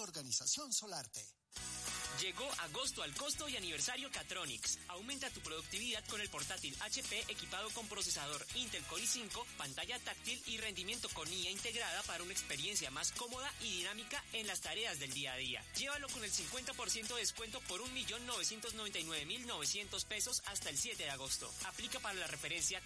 Organización Solarte. Llegó agosto al costo y aniversario Catronics. Aumenta tu productividad con el portátil HP equipado con procesador Intel Core i5, pantalla táctil y rendimiento con IA integrada para una experiencia más cómoda y dinámica en las tareas del día a día. Llévalo con el 50% de descuento por 1.999.900 pesos hasta el 7 de agosto. Aplica para la referencia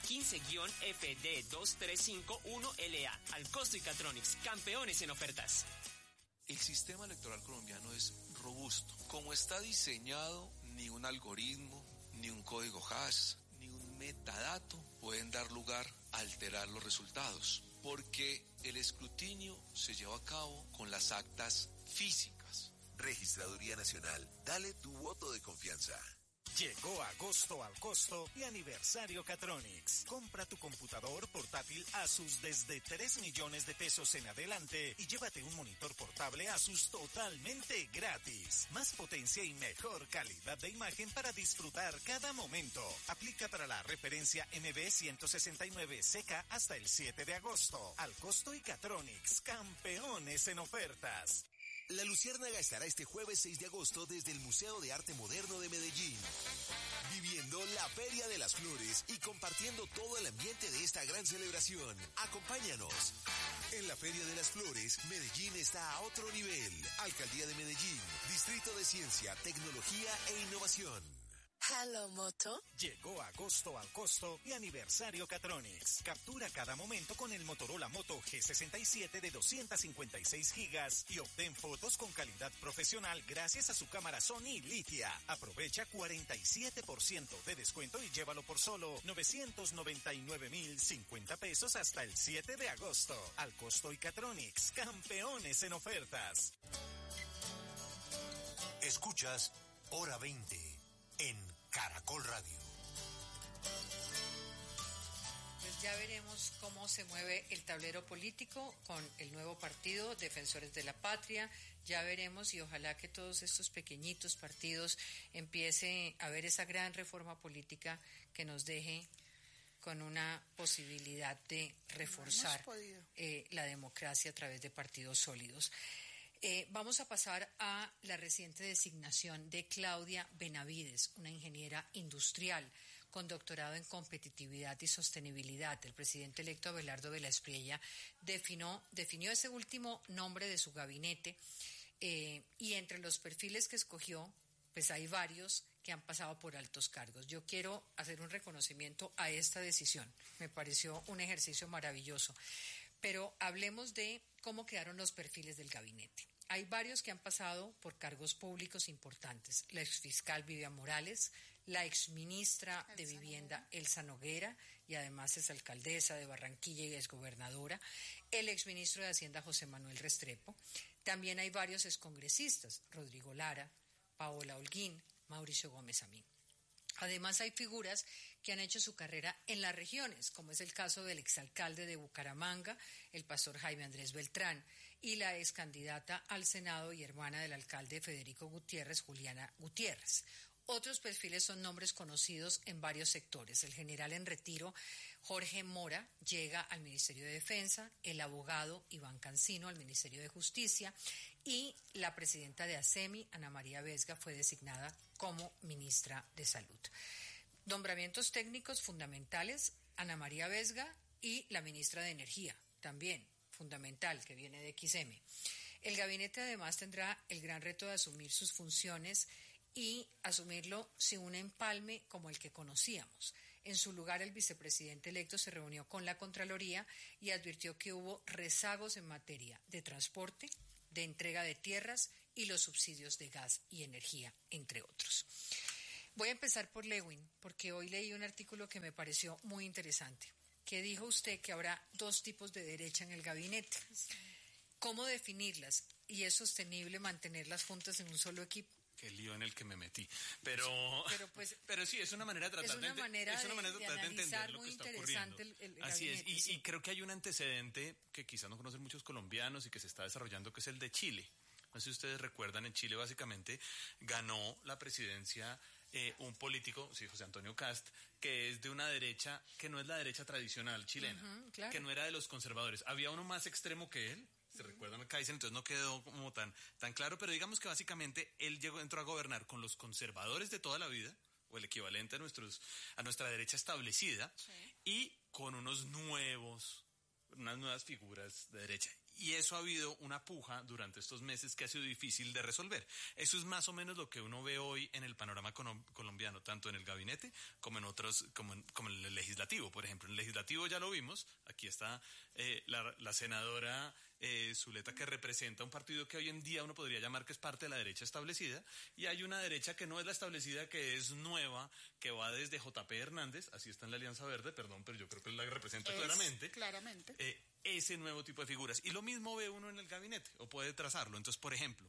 15-FD2351LA. Al costo y Catronics, campeones en ofertas. El sistema electoral colombiano es robusto. Como está diseñado, ni un algoritmo, ni un código hash, ni un metadato pueden dar lugar a alterar los resultados, porque el escrutinio se lleva a cabo con las actas físicas. Registraduría Nacional, dale tu voto de confianza. Llegó agosto al costo y aniversario Catronics. Compra tu computador portátil Asus desde 3 millones de pesos en adelante y llévate un monitor portable Asus totalmente gratis. Más potencia y mejor calidad de imagen para disfrutar cada momento. Aplica para la referencia MB169CK hasta el 7 de agosto. Al costo y Catronics, campeones en ofertas. La Luciérnaga estará este jueves 6 de agosto desde el Museo de Arte Moderno de Medellín, viviendo la Feria de las Flores y compartiendo todo el ambiente de esta gran celebración. Acompáñanos. En la Feria de las Flores, Medellín está a otro nivel. Alcaldía de Medellín, Distrito de Ciencia, Tecnología e Innovación. Hello, Moto. Llegó agosto al costo y aniversario Catronics. Captura cada momento con el Motorola Moto G67 de 256 gigas y obtén fotos con calidad profesional gracias a su cámara Sony Litia. Aprovecha 47% de descuento y llévalo por solo 999.050 pesos hasta el 7 de agosto. Al costo y Catronics, campeones en ofertas. Escuchas Hora 20 en Caracol Radio. Pues ya veremos cómo se mueve el tablero político con el nuevo partido Defensores de la Patria. Ya veremos y ojalá que todos estos pequeñitos partidos empiece a ver esa gran reforma política que nos deje con una posibilidad de reforzar la democracia a través de partidos sólidos. Vamos a pasar a la reciente designación de Claudia Benavides, una ingeniera industrial con doctorado en competitividad y sostenibilidad. El presidente electo Abelardo Vela Espriella definió ese último nombre de su gabinete y entre los perfiles que escogió, pues hay varios que han pasado por altos cargos. Yo quiero hacer un reconocimiento a esta decisión. Me pareció un ejercicio maravilloso. Pero hablemos de cómo quedaron los perfiles del gabinete. Hay varios que han pasado por cargos públicos importantes. La exfiscal Vivian Morales, la exministra de Vivienda Elsa Noguera, y además es alcaldesa de Barranquilla y es gobernadora, el exministro de Hacienda José Manuel Restrepo. También hay varios excongresistas, Rodrigo Lara, Paola Holguín, Mauricio Gómez Amín. Además, hay figuras que han hecho su carrera en las regiones, como es el caso del exalcalde de Bucaramanga, el pastor Jaime Andrés Beltrán, y la excandidata al Senado y hermana del alcalde Federico Gutiérrez, Juliana Gutiérrez. Otros perfiles son nombres conocidos en varios sectores. El general en retiro, Jorge Mora, llega al Ministerio de Defensa, el abogado Iván Cancino al Ministerio de Justicia y la presidenta de ASEMI, Ana María Vesga, fue designada como ministra de Salud. Nombramientos técnicos fundamentales, Ana María Vesga y la ministra de Energía, también fundamental, que viene de XM. El gabinete además tendrá el gran reto de asumir sus funciones y asumirlo sin un empalme como el que conocíamos. En su lugar, el vicepresidente electo se reunió con la Contraloría y advirtió que hubo rezagos en materia de transporte, de entrega de tierras y los subsidios de gas y energía, entre otros. Voy a empezar por Lewin, porque hoy leí un artículo que me pareció muy interesante, que dijo usted que habrá dos tipos de derecha en el gabinete. ¿Cómo definirlas? ¿Y es sostenible mantenerlas juntas en un solo equipo? Qué lío en el que me metí. Pero sí, es una manera de tratar de entender lo que está ocurriendo. Así es, y creo que hay un antecedente que quizás no conocen muchos colombianos y que se está desarrollando, que es el de Chile. No sé si ustedes recuerdan, en Chile básicamente ganó la presidencia un político, sí, José Antonio Kast, que es de una derecha que no es la derecha tradicional chilena, claro, que no era de los conservadores. Había uno más extremo que él. ¿Se recuerdan? Kaiser, entonces no quedó como tan claro, pero digamos que básicamente él entró a gobernar con los conservadores de toda la vida, o el equivalente a nuestra derecha establecida, sí, y con unas nuevas figuras de derecha. Y eso ha habido una puja durante estos meses que ha sido difícil de resolver. Eso es más o menos lo que uno ve hoy en el panorama colombiano, tanto en el gabinete como en otros, como en el legislativo, por ejemplo. En el legislativo ya lo vimos, aquí está la senadora Zuleta, que representa un partido que hoy en día uno podría llamar que es parte de la derecha establecida, y hay una derecha que no es la establecida, que es nueva, que va desde JP Hernández, así está en la Alianza Verde, perdón, pero yo creo que la representa claramente. Ese nuevo tipo de figuras. Y lo mismo ve uno en el gabinete, o puede trazarlo. Entonces, por ejemplo,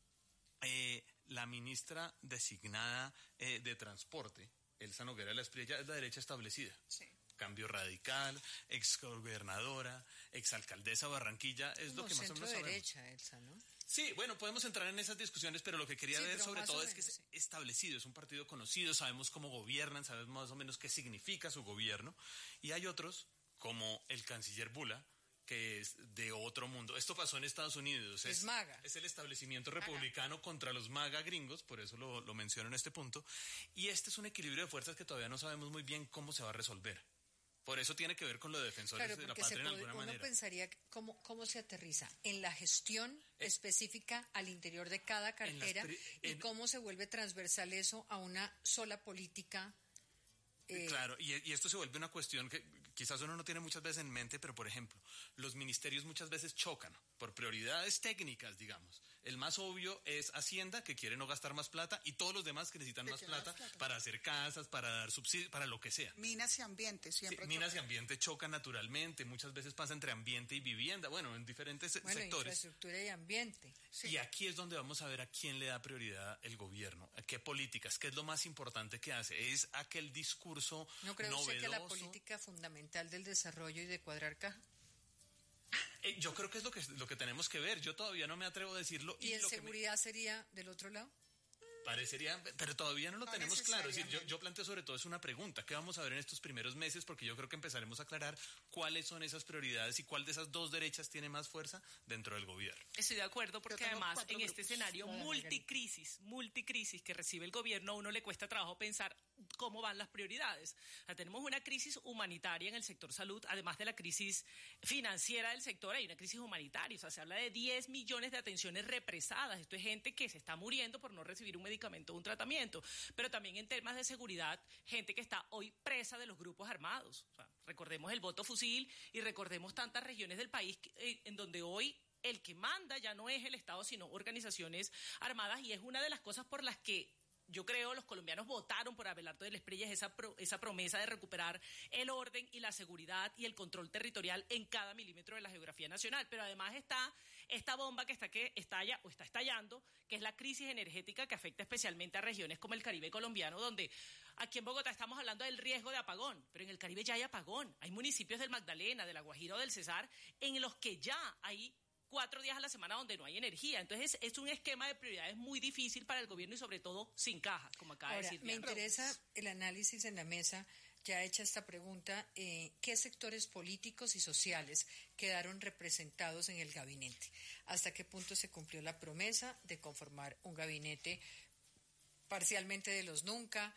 la ministra designada de Transporte, Elsa Noguera de la Espriella, es la derecha establecida. Sí. Cambio Radical, exgobernadora, exalcaldesa Barranquilla, es lo que más o menos sabemos. Derecha, Elsa, ¿no? Sí, bueno, podemos entrar en esas discusiones, pero lo que quería ver sobre todo es que es establecido, es un partido conocido, sabemos cómo gobiernan, sabemos más o menos qué significa su gobierno, y hay otros, como el canciller Bula, que es de otro mundo. Esto pasó en Estados Unidos. Es MAGA. Es el establecimiento republicano contra los MAGA gringos, por eso lo menciono en este punto. Y este es un equilibrio de fuerzas que todavía no sabemos muy bien cómo se va a resolver. Por eso tiene que ver con los defensores de la patria en alguna manera. Uno pensaría cómo se aterriza en la gestión específica al interior de cada cartera y cómo se vuelve transversal eso a una sola política. Claro, y esto se vuelve una cuestión que quizás uno no tiene muchas veces en mente, pero por ejemplo, los ministerios muchas veces chocan por prioridades técnicas, digamos. El más obvio es Hacienda, que quiere no gastar más plata, y todos los demás que necesitan más plata para hacer casas, para dar subsidios, para lo que sea. Minas y ambiente siempre chocan. Minas y ambiente chocan naturalmente, muchas veces pasa entre ambiente y vivienda, bueno, en diferentes sectores. Infraestructura y ambiente. Sí. Y aquí es donde vamos a ver a quién le da prioridad el gobierno, a qué políticas, qué es lo más importante que hace. Es aquel discurso ¿No cree novedoso? usted que la política fundamental del desarrollo y de cuadrar caja? Yo creo que es lo que tenemos que ver. Yo todavía no me atrevo a decirlo. ¿Y en seguridad sería del otro lado? Parecería, pero todavía no lo tenemos claro. Es decir, yo planteo sobre todo es una pregunta. ¿Qué vamos a ver en estos primeros meses? Porque yo creo que empezaremos a aclarar cuáles son esas prioridades y cuál de esas dos derechas tiene más fuerza dentro del gobierno. Estoy de acuerdo, porque además en este escenario multicrisis que recibe el gobierno, a uno le cuesta trabajo pensar cómo van las prioridades. O sea, tenemos una crisis humanitaria en el sector salud, además de la crisis financiera del sector, hay una crisis humanitaria. O sea, se habla de 10 millones de atenciones represadas. Esto es gente que se está muriendo por no recibir un medicamento o un tratamiento. Pero también en temas de seguridad, gente que está hoy presa de los grupos armados. O sea, recordemos el voto fusil y recordemos tantas regiones del país en donde hoy el que manda ya no es el Estado, sino organizaciones armadas, y es una de las cosas por las que yo creo los colombianos votaron por Abelardo de la Espriella, esa promesa de recuperar el orden y la seguridad y el control territorial en cada milímetro de la geografía nacional. Pero además está esta bomba que estalla o está estallando, que es la crisis energética que afecta especialmente a regiones como el Caribe colombiano, donde aquí en Bogotá estamos hablando del riesgo de apagón, pero en el Caribe ya hay apagón. Hay municipios del Magdalena, de La Guajira o del Cesar en los que ya hay 4 días a la semana donde no hay energía. Entonces es un esquema de prioridades muy difícil para el gobierno y sobre todo sin caja, como acaba de decir. Me interesa el análisis en la mesa, ya hecha esta pregunta, ¿qué sectores políticos y sociales quedaron representados en el gabinete? ¿Hasta qué punto se cumplió la promesa de conformar un gabinete parcialmente de los nunca,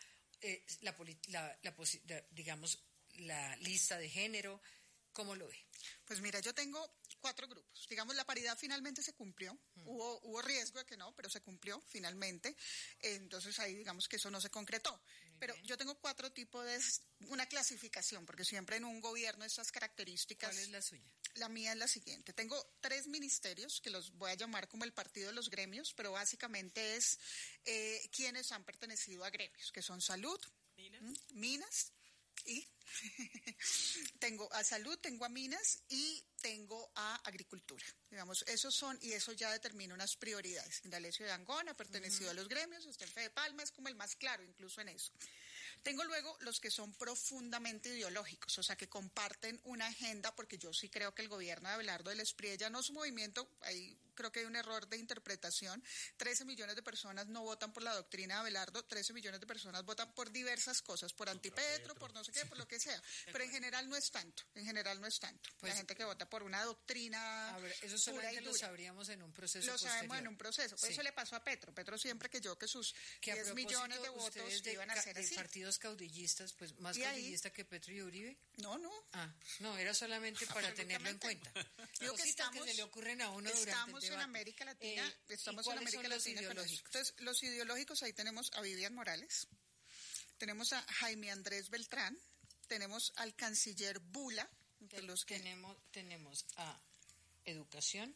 digamos, la lista de género? ¿Cómo lo ve? Pues mira, yo tengo 4 grupos. Digamos, la paridad finalmente se cumplió. Hubo riesgo de que no, pero se cumplió finalmente. Entonces ahí digamos que eso no se concretó. Pero yo tengo 4 tipos de una clasificación, porque siempre en un gobierno estas características. ¿Cuál es la suya? La mía es la siguiente. Tengo 3 ministerios que los voy a llamar como el partido de los gremios, pero básicamente es quienes han pertenecido a gremios, que son salud, minas y tengo a salud, tengo a minas y tengo a agricultura. Digamos, esos son, y eso ya determina unas prioridades. Indalecio de Angona ha pertenecido a los gremios, está en Fe de Palma, es como el más claro incluso en eso. Tengo luego los que son profundamente ideológicos, o sea, que comparten una agenda, porque yo sí creo que el gobierno de Abelardo de la Espriella, no su movimiento, ahí creo que hay un error de interpretación. 13 millones de personas no votan por la doctrina de Abelardo, 13 millones de personas votan por diversas cosas, por antipetro, por no sé qué, por lo que sea. Pero en general no es tanto, Pues, la gente que vota por una doctrina. A ver, eso solamente lo sabríamos en un proceso Lo posterior. sabemos en un proceso. Sí. Eso le pasó a Petro. Petro siempre creyó que sus 10 millones de votos iban a ser así. De partidos caudillistas, pues más caudillista que Petro y Uribe. No. No, era solamente para tenerlo en cuenta. Digo que que se le ocurren a uno durante el debate. Estamos en América Latina. Entonces, los ideológicos, ahí tenemos a Vivian Morales, tenemos a Jaime Andrés Beltrán, tenemos al canciller Bula. Tenemos a Educación.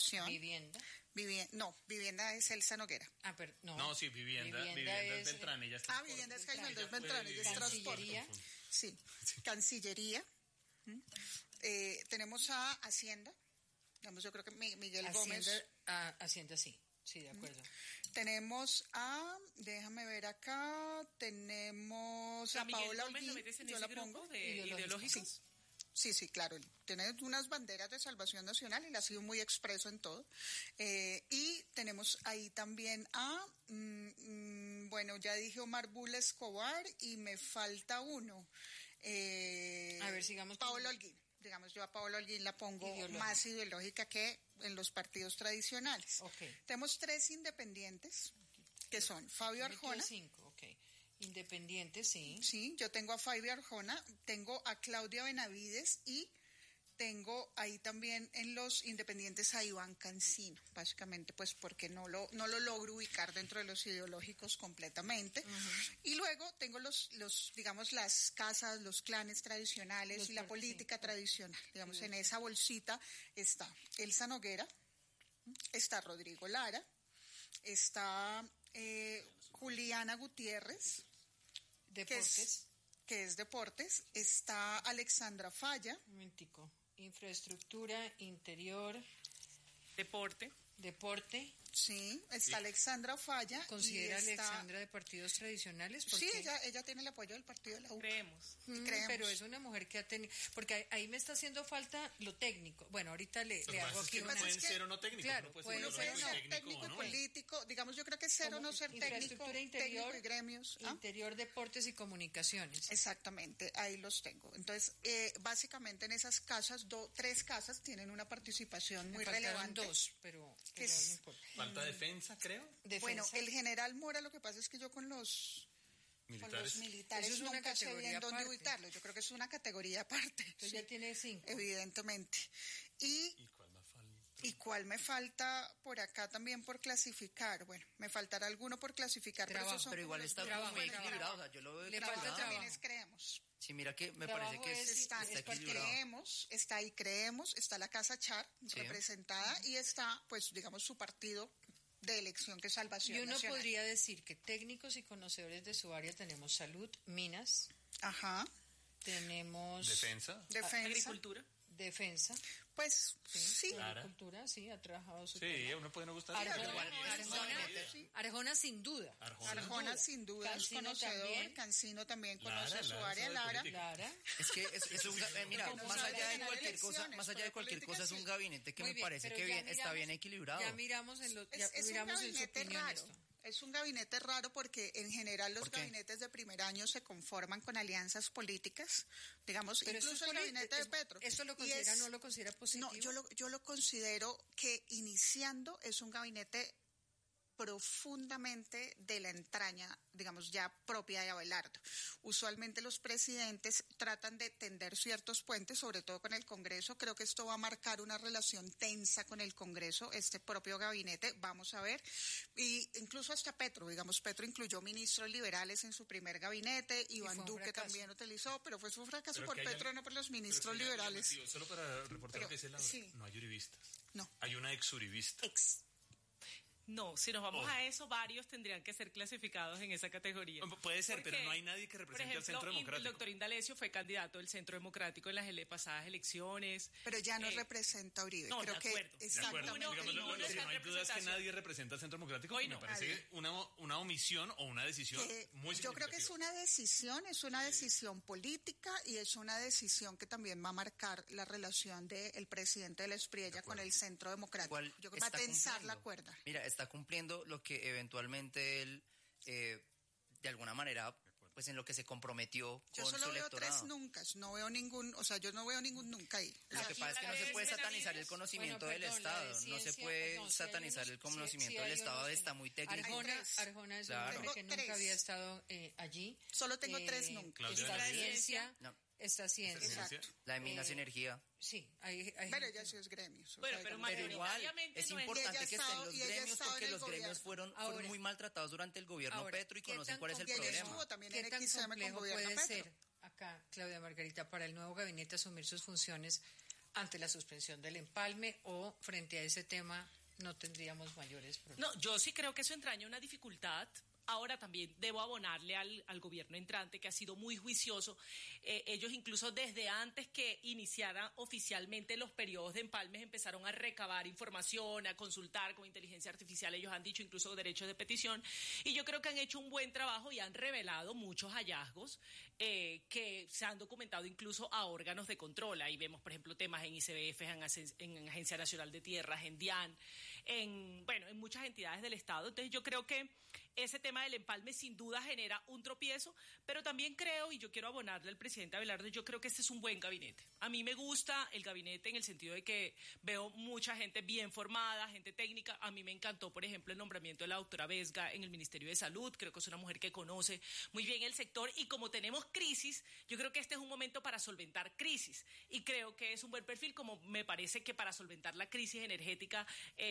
Vivienda es Elsa Noguera. No, sí, vivienda es Beltrán. Ella está vivienda es Jaime Andrés Beltrán, ella es transporte. Sí, Cancillería. Tenemos a Hacienda. Digamos, yo creo que Miguel Gómez. Hacienda, sí, de acuerdo. Tenemos déjame ver acá, tenemos a Paola Holguín. Yo la pongo de ideológicos. Sí, claro. Tiene unas banderas de salvación nacional y la ha sido muy expreso en todo. Y tenemos ahí también ya dije Omar Bula Escobar y me falta uno. A ver, sigamos. Paola Holguín. Digamos, yo a Paola Holguín la pongo más ideológica que en los partidos tradicionales. Okay. Tenemos 3 independientes, que son Fabio Arjona. 5, Independientes, sí. Sí, yo tengo a Fabio Arjona, tengo a Claudia Benavides y tengo ahí también en los independientes a Iván Cancino, básicamente pues porque no lo logro ubicar dentro de los ideológicos completamente. Uh-huh. Y luego tengo los digamos las casas, los clanes tradicionales y la política tradicional. Digamos, en esa bolsita está Elsa Noguera, está Rodrigo Lara, está Juliana Gutiérrez, que es Deportes, está Alexandra Falla. Un momentico. Infraestructura, interior, deporte. Sí, está Alexandra Falla. ¿Considera Alexandra de partidos tradicionales? Sí, ella tiene el apoyo del partido de la U. Creemos. Pero es una mujer que ha tenido... Porque ahí me está haciendo falta lo técnico. Bueno, ahorita le hago aquí una... Pueden ser o no técnico. Claro, puede ser técnico y político. Digamos, yo creo que ser o no ser técnico, técnico y gremios. Interior, deportes y comunicaciones. Exactamente, ahí los tengo. Entonces, básicamente en esas casas, 3 casas tienen una participación muy relevante. 2, pero no importa. Falta defensa, creo. Bueno, el general Mora, lo que pasa es que yo con los militares nunca sé bien dónde ubicarlo. Yo creo que es una categoría aparte. Entonces ya tiene 5. Evidentemente. ¿Y cuál me falta por acá también por clasificar? Bueno, me faltará alguno por clasificar. Pero igual está muy equilibrado. O sea, yo lo veo equilibrado. También creemos. Sí, mira que me parece que está equilibrado. Está la Casa Char representada y está, pues, digamos, su partido de elección, que es Salvación Nacional. Y uno podría decir que técnicos y conocedores de su área tenemos salud, minas. Ajá. Tenemos... Defensa. Agricultura. Defensa. Pues sí. Agricultura, sí, ha trabajado su Sí, a uno puede no gustar. Arjona sin duda. Arjona sin duda es conocedor. Cancino también conoce su área. Lara. Es que es un mira, más allá de cualquier cosa es un gabinete que me parece que está bien equilibrado. Ya miramos en su opinión esto. Es un gabinete raro porque en general los gabinetes de primer año se conforman con alianzas políticas, digamos, pero incluso el gabinete de Petro. ¿Eso lo considera no lo considera positivo? No, yo lo considero que iniciando es un gabinete profundamente de la entraña, digamos, ya propia de Abelardo. Usualmente los presidentes tratan de tender ciertos puentes, sobre todo con el Congreso. Creo que esto va a marcar una relación tensa con el Congreso, este propio gabinete, vamos a ver. Y incluso hasta Petro, digamos, Petro incluyó ministros liberales en su primer gabinete, Iván Duque también utilizó, pero fue su fracaso por Petro, no por los ministros liberales. Solo para reportar que ese lado, no hay uribistas. No. Hay una ex-uribista. No, si nos vamos a eso, varios tendrían que ser clasificados en esa categoría. Puede ser, pero no hay nadie que represente al Centro Democrático. El doctor Indalecio fue candidato del Centro Democrático en las pasadas elecciones. Pero ya no representa a Uribe. No, creo de que acuerdo. exactamente. Lo que no hay duda es que nadie representa al Centro Democrático. Me parece una omisión o una decisión muy significativa. Yo creo que es una decisión política y es una decisión que también va a marcar la relación del presidente de la Espriella con el Centro Democrático. Yo creo que va a tensar la cuerda. Mira, está cumpliendo lo que eventualmente él, de alguna manera, pues en lo que se comprometió con su electorado. Yo solo veo 3 nunca, no veo ningún, yo no veo ningún nunca ahí. Lo que pasa es que no se puede satanizar el conocimiento del Estado, no se puede satanizar el conocimiento del Estado, está muy técnico. Arjona es un hombre que nunca había estado allí. Solo tengo 3 nunca. Esta ciencia. Exacto. La de Minas y Energía. Sí, pero ella sí es gremios. Pero igual es importante que estén los gremios porque los gremios fueron muy maltratados durante el gobierno Petro y conocen cuál es el problema. ¿Qué tan complejo puede ser acá, Claudia Margarita, para el nuevo gabinete asumir sus funciones ante la suspensión del empalme o frente a ese tema no tendríamos mayores problemas? No, yo sí creo que eso entraña una dificultad. Ahora también debo abonarle al gobierno entrante, que ha sido muy juicioso. Ellos incluso desde antes que iniciaran oficialmente los periodos de empalmes empezaron a recabar información, a consultar con inteligencia artificial. Ellos han dicho incluso derechos de petición. Y yo creo que han hecho un buen trabajo y han revelado muchos hallazgos que se han documentado incluso a órganos de control. Ahí vemos, por ejemplo, temas en ICBF, en Agencia Nacional de Tierras, en DIAN, en muchas entidades del Estado. Entonces yo creo que ese tema del empalme sin duda genera un tropiezo, pero también creo, y yo quiero abonarle al presidente Abelardo, yo creo que este es un buen gabinete. A mí me gusta el gabinete en el sentido de que veo mucha gente bien formada, gente técnica. A mí me encantó, por ejemplo, el nombramiento de la doctora Vesga en el Ministerio de Salud. Creo que es una mujer que conoce muy bien el sector y como tenemos crisis, yo creo que este es un momento para solventar crisis y creo que es un buen perfil, como me parece que para solventar la crisis energética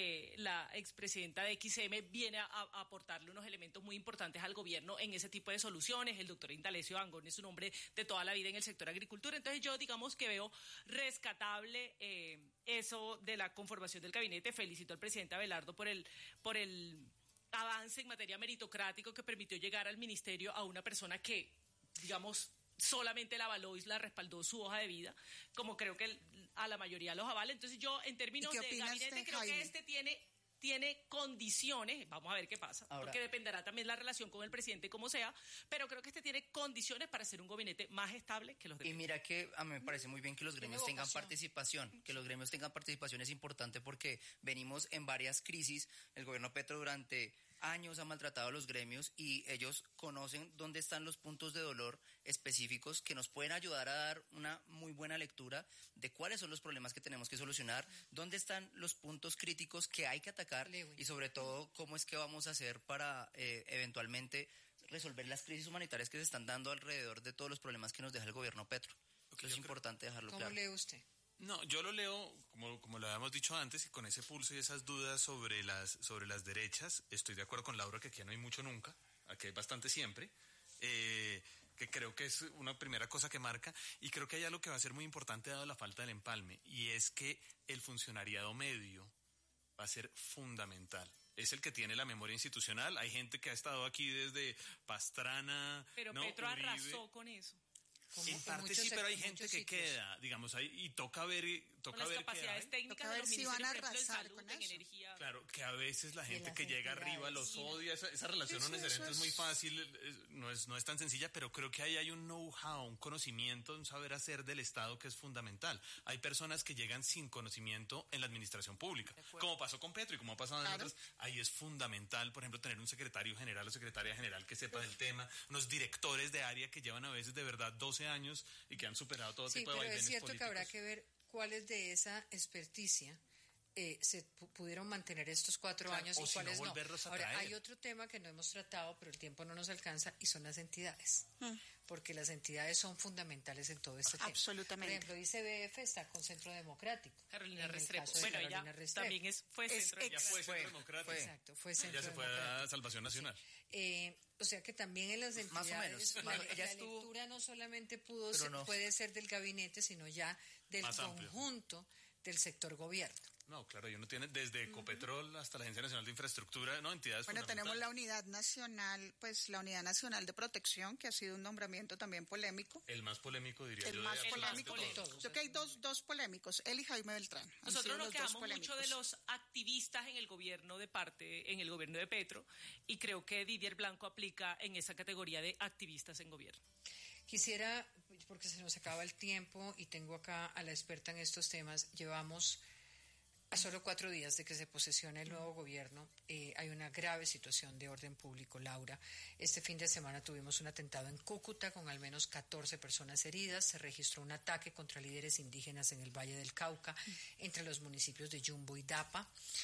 la expresidenta de XM viene a aportarle unos elementos muy importantes al gobierno en ese tipo de soluciones. El doctor Indalecio Angón es un hombre de toda la vida en el sector agricultura, entonces yo digamos que veo rescatable eso de la conformación del gabinete. Felicito al presidente Abelardo por el avance en materia meritocrático que permitió llegar al ministerio a una persona que, digamos, solamente la avaló y la respaldó su hoja de vida, como creo que a la mayoría los avala. Entonces yo, en términos de gabinete, creo que este tiene condiciones, vamos a ver qué pasa, ahora, porque dependerá también la relación con el presidente como sea, pero creo que este tiene condiciones para ser un gabinete más estable que los demás. Y mira que a mí me parece muy bien que los gremios tengan participación, que los gremios tengan participación es importante porque venimos en varias crisis. El gobierno Petro durante años ha maltratado a los gremios y ellos conocen dónde están los puntos de dolor específicos que nos pueden ayudar a dar una muy buena lectura de cuáles son los problemas que tenemos que solucionar, dónde están los puntos críticos que hay que atacar y sobre todo cómo es que vamos a hacer para eventualmente resolver las crisis humanitarias que se están dando alrededor de todos los problemas que nos deja el gobierno Petro. Eso es importante dejarlo claro. ¿Cómo lee usted? No, yo lo leo, como lo habíamos dicho antes, y con ese pulso y esas dudas sobre las derechas. Estoy de acuerdo con Laura que aquí no hay mucho nunca, aquí hay bastante siempre, que creo que es una primera cosa que marca, y creo que hay algo que va a ser muy importante dado la falta del empalme, y es que el funcionariado medio va a ser fundamental. Es el que tiene la memoria institucional. Hay gente que ha estado aquí desde Pastrana. Pero Petro Uribe arrasó con eso. En parte sí, pero hay gente que queda, digamos, ahí, y toca ver las capacidades técnicas de los si van a arrasar salud, con en eso. Energía. Claro, que a veces la gente que llega arriba los odia, esa relación no necesariamente es muy fácil, no es tan sencilla, pero creo que ahí hay un know-how, un conocimiento, un saber hacer del Estado que es fundamental. Hay personas que llegan sin conocimiento en la administración pública, como pasó con Petro y como ha pasado en otras. Ahí es fundamental, por ejemplo, tener un secretario general o secretaria general que sepa del tema, unos directores de área que llevan a veces de verdad 12 años y que han superado todo tipo de vaivenes políticos. Sí, pero es cierto que habrá que ver cuáles de esa experticia se pudieron mantener estos 4 años y cuáles no. Ahora, hay otro tema que no hemos tratado, pero el tiempo no nos alcanza, y son las entidades. Porque las entidades son fundamentales en todo este tema. Absolutamente. Por ejemplo, ICBF está con Centro Democrático. Carolina Restrepo. Bueno, ella también fue Centro Democrático. Exacto, fue Centro Democrático. Ya se fue a Salvación Nacional. Sí. O sea que también en las entidades la lectura no solamente puede ser del gabinete, sino ya del conjunto del sector gobierno. No, claro, y uno tiene desde Ecopetrol hasta la Agencia Nacional de Infraestructura, ¿no? Entidades fundamentales. Tenemos la Unidad Nacional, pues la Unidad Nacional de Protección, que ha sido un nombramiento también polémico. El más polémico, diría yo. El más polémico de todos. Yo creo que hay dos polémicos, él y Jaime Beltrán. Nosotros nos quedamos mucho de los activistas en el gobierno en el gobierno de Petro, y creo que Didier Blanco aplica en esa categoría de activistas en gobierno. Quisiera, porque se nos acaba el tiempo y tengo acá a la experta en estos temas, llevamos a solo 4 días de que se posesione el nuevo gobierno, hay una grave situación de orden público, Laura. Este fin de semana tuvimos un atentado en Cúcuta con al menos 14 personas heridas. Se registró un ataque contra líderes indígenas en el Valle del Cauca, entre los municipios de Yumbo y Dapa.